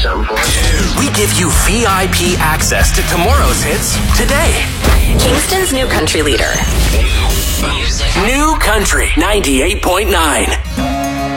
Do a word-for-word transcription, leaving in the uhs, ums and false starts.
something for us? We give you V I P access to tomorrow's hits today. Kingston's new country leader. New Country ninety-eight point nine.